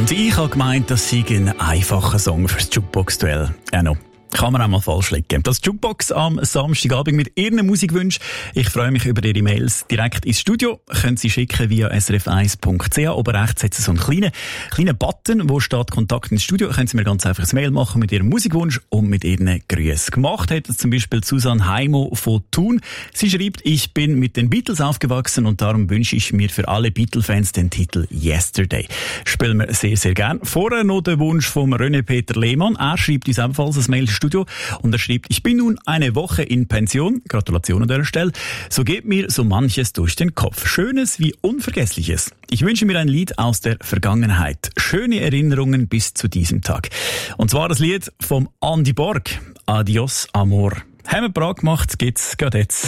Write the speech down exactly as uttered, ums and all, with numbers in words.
Und ich habe gemeint, das sei ein einfacher Song fürs Jukebox-Duell. Ja, no. Kann man auch mal falsch liegen. Das Jukebox am Samstagabend mit Ihren Musikwünschen. Ich freue mich über Ihre Mails direkt ins Studio. Können Sie schicken via s r f eins punkt c h. Oben rechts hat es so einen kleinen, kleinen Button, wo steht Kontakt ins Studio. Können Sie mir ganz einfach ein Mail machen mit Ihrem Musikwunsch und mit Ihren Grüßen. Gemacht hat es zum Beispiel Susanne Heimo von Thun. Sie schreibt, ich bin mit den Beatles aufgewachsen und darum wünsche ich mir für alle Beatle-Fans den Titel Yesterday. Spielen wir sehr, sehr gern. Vorher noch der Wunsch vom René Peter Lehmann. Er schreibt uns ebenfalls ein Mail Studio und er schreibt, ich bin nun eine Woche in Pension, Gratulation an der Stelle, so geht mir so manches durch den Kopf, Schönes wie Unvergessliches. Ich wünsche mir ein Lied aus der Vergangenheit, schöne Erinnerungen bis zu diesem Tag. Und zwar das Lied vom Andy Borg, Adios Amor. Haben wir bereit gemacht, geht's gerade jetzt.